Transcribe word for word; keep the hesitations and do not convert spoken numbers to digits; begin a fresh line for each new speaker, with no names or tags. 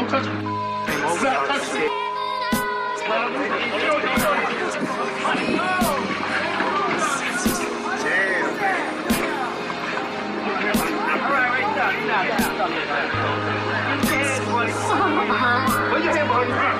touch me. Do not touch me. Put your hand behind your back.